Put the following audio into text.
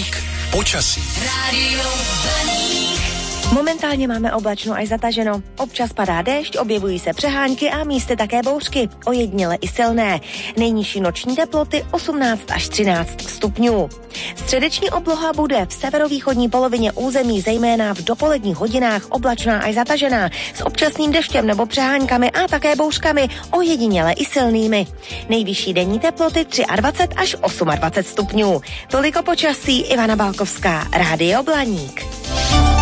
Blaník počasí. Rádio Blaník. Momentálně máme oblačno až zataženo. Občas padá déšť, objevují se přehánky a místy také bouřky, ojediněle i silné. Nejnižší noční teploty 18 až 13 stupňů. Středeční obloha bude v severovýchodní polovině území zejména v dopoledních hodinách oblačná až zatažená s občasným deštěm nebo přeháňkami a také bouřkami, ojediněle i silnými. Nejvyšší denní teploty 23 až 28 stupňů. Toliko počasí, Ivana Balkovská, Rádio Blaník.